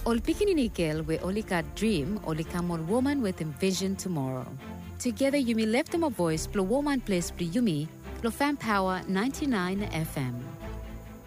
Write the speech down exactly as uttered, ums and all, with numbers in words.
Ol Pikinikel we Olika dream, Olikamon woman with envision tomorrow. Together you may lift them a voice, Plo woman place Plo Yumi, Plo Fan Power ninety-nine F M.